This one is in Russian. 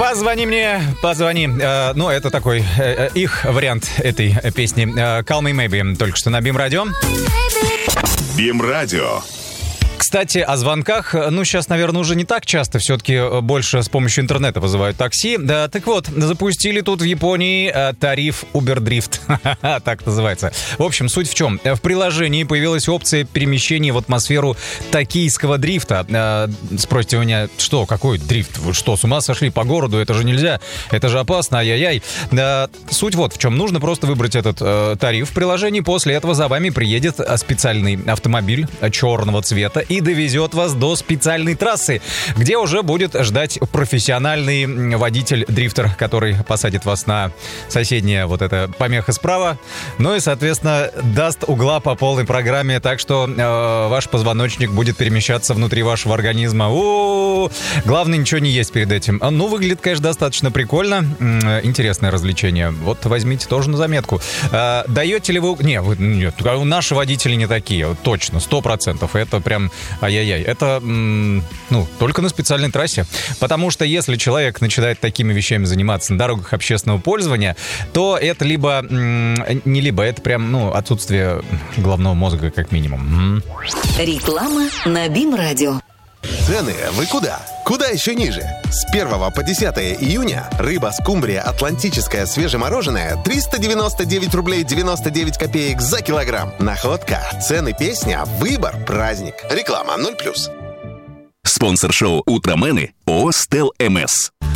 Позвони мне, позвони. Ну, это такой их вариант этой песни. Call Me Maybe, только что на БИМ-радио. БИМ-радио. Кстати, о звонках, ну, сейчас, наверное, уже не так часто, все-таки больше с помощью интернета вызывают такси. Да, так вот, запустили тут в Японии тариф Uber Drift, так называется. В общем, суть в чем? В приложении появилась опция перемещения в атмосферу токийского дрифта. Спросите у меня, что, какой дрифт? Вы что, с ума сошли по городу? Это же нельзя, это же опасно, ай-яй-яй. Суть вот в чем. Нужно просто выбрать этот тариф в приложении, после этого за вами приедет специальный автомобиль черного цвета и довезет вас до специальной трассы, где уже будет ждать профессиональный водитель-дрифтер, который посадит вас на соседнее вот это помеха справа, ну и, соответственно, даст угла по полной программе, так что ваш позвоночник будет перемещаться внутри вашего организма. Главное, ничего не есть перед этим. Ну, выглядит, конечно, достаточно прикольно. Интересное развлечение. Вот возьмите тоже на заметку. Даете ли вы... Нет, наши водители не такие, точно, 100%. Это прям... Ай-яй-яй, это, только на специальной трассе. Потому что если человек начинает такими вещами заниматься на дорогах общественного пользования, то это это прям, отсутствие головного мозга как минимум. Реклама на БИМ-радио. Цены вы куда? Куда еще ниже? С 1 по 10 июня рыба скумбрия атлантическая свежемороженая 399 рублей 99 копеек за килограмм. Находка, цены, песня, выбор, праздник. Реклама 0+. Спонсор шоу «Утромены» ООО «Стел МС».